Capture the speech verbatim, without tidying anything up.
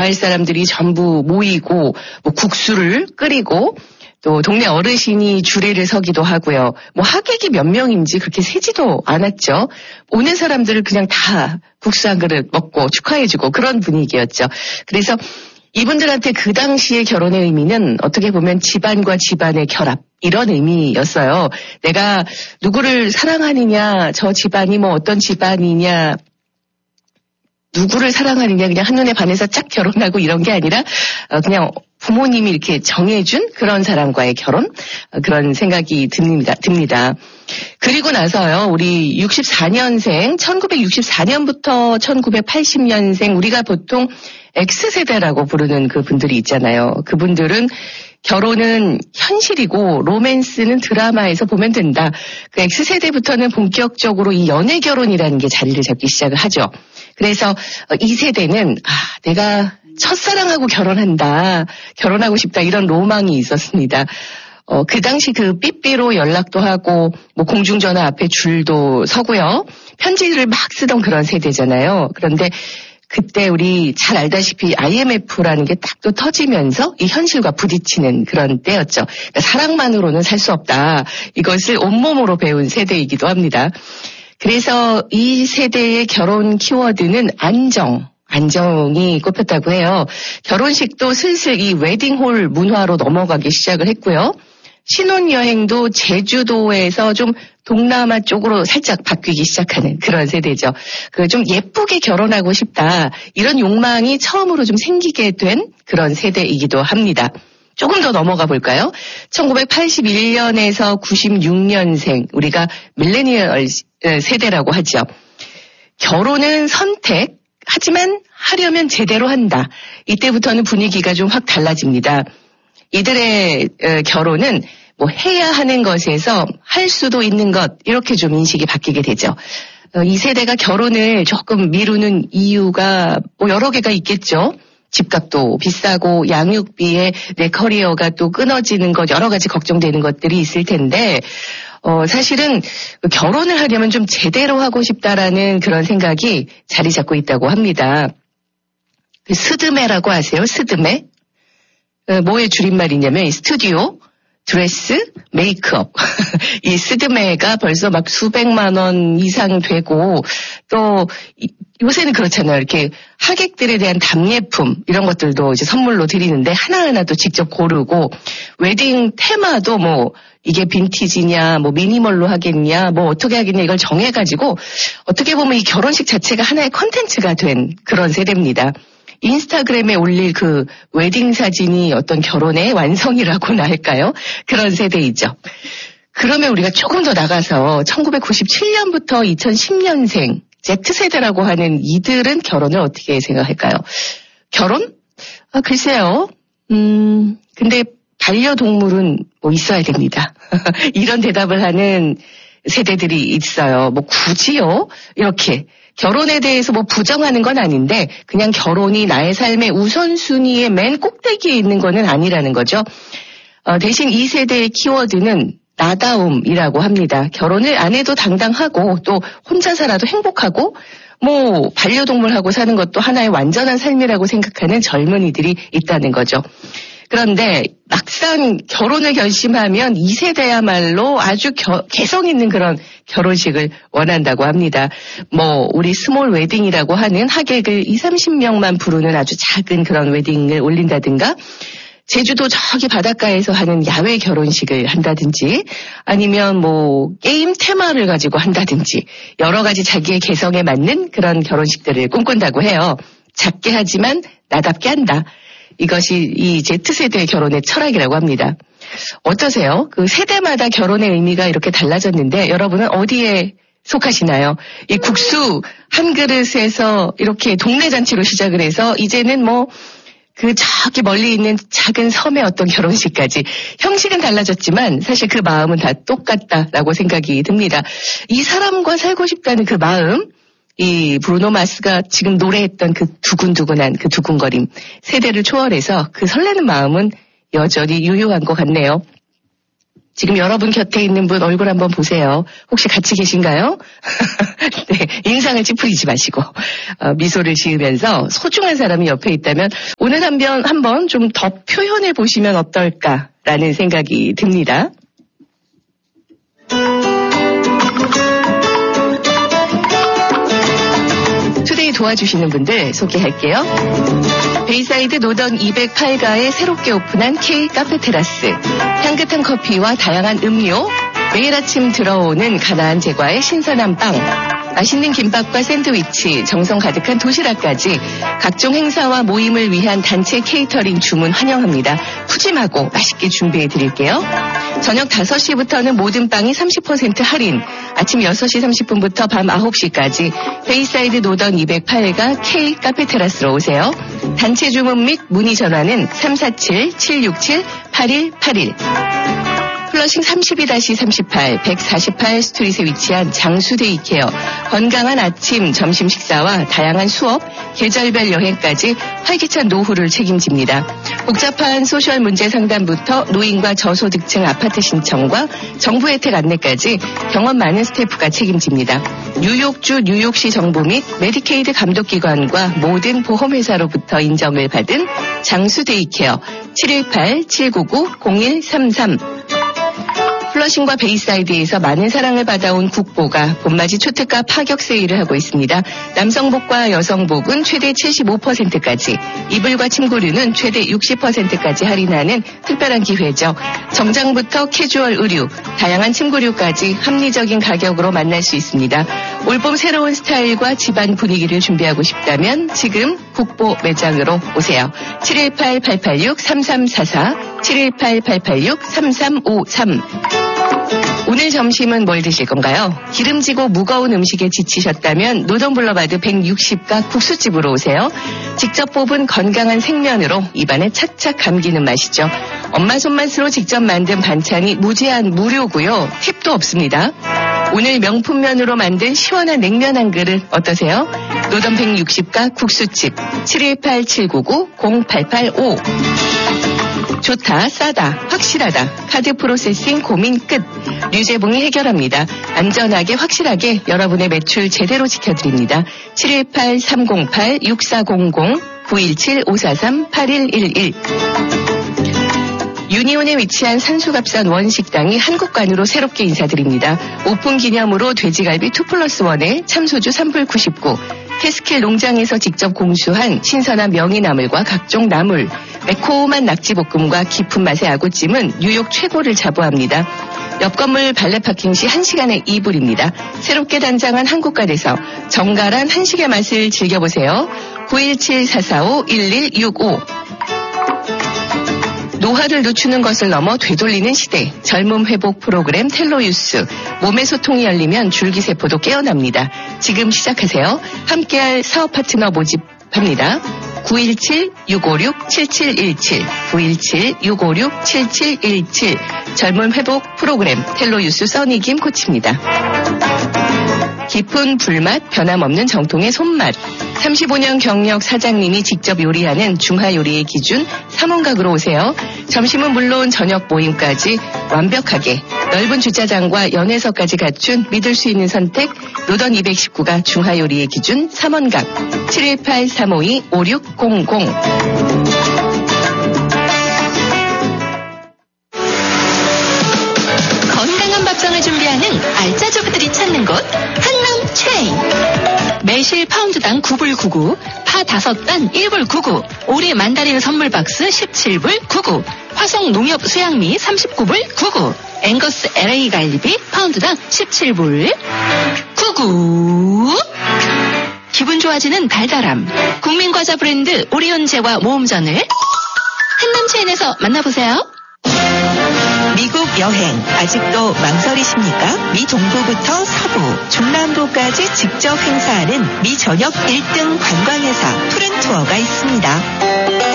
마을 사람들이 전부 모이고 뭐 국수를 끓이고 또 동네 어르신이 주례를 서기도 하고요. 뭐 하객이 몇 명인지 그렇게 세지도 않았죠. 오는 사람들을 그냥 다 국수 한 그릇 먹고 축하해주고 그런 분위기였죠. 그래서 이분들한테 그 당시의 결혼의 의미는 어떻게 보면 집안과 집안의 결합 이런 의미였어요. 내가 누구를 사랑하느냐, 저 집안이 뭐 어떤 집안이냐, 누구를 사랑하느냐 그냥 한눈에 반해서 짝 결혼하고 이런 게 아니라 그냥 부모님이 이렇게 정해준 그런 사람과의 결혼, 그런 생각이 듭니다. 듭니다. 그리고 나서요, 우리 육십사 년생, 천구백육십사 년부터 천구백팔십 년생, 우리가 보통 X세대라고 부르는 그 분들이 있잖아요. 그분들은 결혼은 현실이고 로맨스는 드라마에서 보면 된다. 그 X세대부터는 본격적으로 이 연애 결혼이라는 게 자리를 잡기 시작을 하죠. 그래서 이 세대는 아, 내가 첫사랑하고 결혼한다, 결혼하고 싶다 이런 로망이 있었습니다. 어, 그 당시 그 삐삐로 연락도 하고 뭐 공중전화 앞에 줄도 서고요. 편지를 막 쓰던 그런 세대잖아요. 그런데 그때 우리 잘 알다시피 아이엠에프라는 게 딱 또 터지면서 이 현실과 부딪히는 그런 때였죠. 그러니까 사랑만으로는 살 수 없다. 이것을 온몸으로 배운 세대이기도 합니다. 그래서 이 세대의 결혼 키워드는 안정, 안정이 꼽혔다고 해요. 결혼식도 슬슬 이 웨딩홀 문화로 넘어가기 시작을 했고요. 신혼여행도 제주도에서 좀 동남아 쪽으로 살짝 바뀌기 시작하는 그런 세대죠. 그 좀 예쁘게 결혼하고 싶다. 이런 욕망이 처음으로 좀 생기게 된 그런 세대이기도 합니다. 조금 더 넘어가 볼까요? 천구백팔십일 년에서 구십육 년생, 우리가 밀레니얼 세대라고 하죠. 결혼은 선택, 하지만 하려면 제대로 한다. 이때부터는 분위기가 좀 확 달라집니다. 이들의 결혼은 뭐 해야 하는 것에서 할 수도 있는 것, 이렇게 좀 인식이 바뀌게 되죠. 이 세대가 결혼을 조금 미루는 이유가 뭐 여러 개가 있겠죠. 집값도 비싸고 양육비에 내 커리어가 또 끊어지는 것, 여러 가지 걱정되는 것들이 있을 텐데 어, 사실은 결혼을 하려면 좀 제대로 하고 싶다라는 그런 생각이 자리 잡고 있다고 합니다. 스드메라고 아세요? 스드메? 뭐의 줄임말이냐면 스튜디오, 드레스, 메이크업. 이 스드메가 벌써 막 수백만 원 이상 되고 또 요새는 그렇잖아요. 이렇게 하객들에 대한 답례품 이런 것들도 이제 선물로 드리는데 하나하나 또 직접 고르고 웨딩 테마도 뭐 이게 빈티지냐 뭐 미니멀로 하겠냐 뭐 어떻게 하겠냐 이걸 정해가지고 어떻게 보면 이 결혼식 자체가 하나의 컨텐츠가 된 그런 세대입니다. 인스타그램에 올릴 그 웨딩 사진이 어떤 결혼의 완성이라고나 할까요? 그런 세대이죠. 그러면 우리가 조금 더 나가서 천구백구십칠 년부터 이천십 년생 Z세대라고 하는 이들은 결혼을 어떻게 생각할까요? 결혼? 아, 글쎄요. 음, 근데 반려동물은 뭐 있어야 됩니다. 이런 대답을 하는 세대들이 있어요. 뭐 굳이요? 이렇게. 결혼에 대해서 뭐 부정하는 건 아닌데 그냥 결혼이 나의 삶의 우선순위의 맨 꼭대기에 있는 거는 아니라는 거죠. 어, 대신 이 세대의 키워드는 나다움이라고 합니다. 결혼을 안 해도 당당하고 또 혼자 살아도 행복하고 뭐 반려동물하고 사는 것도 하나의 완전한 삶이라고 생각하는 젊은이들이 있다는 거죠. 그런데 막상 결혼을 결심하면 이 세대야말로 아주 겨, 개성 있는 그런 결혼식을 원한다고 합니다. 뭐 우리 스몰 웨딩이라고 하는 하객을 이삼십 명만 부르는 아주 작은 그런 웨딩을 올린다든가 제주도 저기 바닷가에서 하는 야외 결혼식을 한다든지 아니면 뭐 게임 테마를 가지고 한다든지 여러 가지 자기의 개성에 맞는 그런 결혼식들을 꿈꾼다고 해요. 작게 하지만 나답게 한다. 이것이 이 Z세대의 결혼의 철학이라고 합니다. 어떠세요? 그 세대마다 결혼의 의미가 이렇게 달라졌는데 여러분은 어디에 속하시나요? 이 국수 한 그릇에서 이렇게 동네 잔치로 시작을 해서 이제는 뭐 그 저기 멀리 있는 작은 섬의 어떤 결혼식까지 형식은 달라졌지만 사실 그 마음은 다 똑같다라고 생각이 듭니다. 이 사람과 살고 싶다는 그 마음, 이 브루노 마스가 지금 노래했던 그 두근두근한 그 두근거림, 세대를 초월해서 그 설레는 마음은 여전히 유효한 것 같네요. 지금 여러분 곁에 있는 분 얼굴 한번 보세요. 혹시 같이 계신가요? 네, 인상을 찌푸리지 마시고 어, 미소를 지으면서 소중한 사람이 옆에 있다면 오늘 한번 한번 좀 더 표현해 보시면 어떨까라는 생각이 듭니다. 투데이 도와주시는 분들 소개할게요. 베이사이드 노던 이백팔 가에 새롭게 오픈한 K 카페 테라스, 향긋한 커피와 다양한 음료, 매일 아침 들어오는 가나안 제과의 신선한 빵, 맛있는 김밥과 샌드위치, 정성 가득한 도시락까지 각종 행사와 모임을 위한 단체 케이터링 주문 환영합니다. 푸짐하고 맛있게 준비해 드릴게요. 저녁 다섯 시부터는 모든 빵이 삼십 퍼센트 할인, 아침 여섯 시 삼십 분부터 밤 아홉 시까지 베이사이드 노던 이백팔 가 K 카페 테라스로 오세요. 단체 주문 및 문의 전화는 삼사칠 칠육칠 팔일팔일. 플러싱 삼십이 삼십팔 백사십팔 스트릿에 위치한 장수데이케어, 건강한 아침, 점심 식사와 다양한 수업, 계절별 여행까지 활기찬 노후를 책임집니다. 복잡한 소셜 문제 상담부터 노인과 저소득층 아파트 신청과 정부 혜택 안내까지 경험 많은 스태프가 책임집니다. 뉴욕주 뉴욕시 정부 및 메디케이드 감독기관과 모든 보험회사로부터 인정을 받은 장수데이케어 칠일팔 칠구구 공일삼삼. 플러싱과 베이사이드에서 많은 사랑을 받아온 국보가 봄맞이 초특가 파격 세일을 하고 있습니다. 남성복과 여성복은 최대 칠십오 퍼센트까지, 이불과 침구류는 최대 육십 퍼센트까지 할인하는 특별한 기회죠. 정장부터 캐주얼 의류, 다양한 침구류까지 합리적인 가격으로 만날 수 있습니다. 올봄 새로운 스타일과 집안 분위기를 준비하고 싶다면 지금 국보 매장으로 오세요. 칠일팔 팔팔육 삼삼사사, 칠일팔 팔팔육 삼삼오삼. 오늘 점심은 뭘 드실 건가요? 기름지고 무거운 음식에 지치셨다면 노던블러바드 백육십 가 국수집으로 오세요. 직접 뽑은 건강한 생면으로 입안에 착착 감기는 맛이죠. 엄마 손맛으로 직접 만든 반찬이 무제한 무료고요. 팁도 없습니다. 오늘 명품면으로 만든 시원한 냉면 한 그릇 어떠세요? 노던 백육십 가 국수집 칠일팔 칠구구 공팔팔오. 좋다, 싸다, 확실하다. 카드 프로세싱 고민 끝. 류재봉이 해결합니다. 안전하게 확실하게 여러분의 매출 제대로 지켜드립니다. 칠일팔 삼공팔 육사공공 구일칠 오사삼 팔일일일. 유니온에 위치한 산수갑산 원식당이 한국관으로 새롭게 인사드립니다. 오픈 기념으로 돼지갈비 투 플러스 원에 참소주 삼 불 구십구, 캐스킬 농장에서 직접 공수한 신선한 명이나물과 각종 나물, 매콤한 낙지볶음과 깊은 맛의 아구찜은 뉴욕 최고를 자부합니다. 옆 건물 발레 파킹 시 한 시간에 이 불입니다. 새롭게 단장한 한국관에서 정갈한 한식의 맛을 즐겨보세요. 구일칠 사사오 일일육오. 노화를 늦추는 것을 넘어 되돌리는 시대. 젊음 회복 프로그램 텔로유스. 몸의 소통이 열리면 줄기세포도 깨어납니다. 지금 시작하세요. 함께할 사업 파트너 모집합니다. 구일칠 육오육 칠칠일칠, 구일칠 육오육 칠칠일칠. 젊음 회복 프로그램 텔로유스 써니김 코치입니다. 깊은 불맛, 변함없는 정통의 손맛. 삼십오 년 경력 사장님이 직접 요리하는 중화요리의 기준 삼원각으로 오세요. 점심은 물론 저녁 모임까지 완벽하게 넓은 주차장과 연회석까지 갖춘 믿을 수 있는 선택 노던 이백십구 가 중화요리의 기준 삼원각 칠일팔 삼오이 오육공공. 건강한 밥상을 준비하는 알짜주부들이 찾는 곳 한남 체인. 매실 파운드당 구 불 구구, 파 다섯 단 일 불 구구, 오리 만다린 선물 박스 십칠 불 구구, 화성 농협 수양미 삼십구 불 구구, 앵거스 엘에이 갈비 파운드당 십칠 불 구구. 기분 좋아지는 달달함, 국민과자 브랜드 오리온제와 모험전을 한남 체인에서 만나보세요. 미국 여행 아직도 망설이십니까? 미 동부부터 서부, 중남부까지 직접 행사하는 미 전역 일 등 관광회사 푸른투어가 있습니다.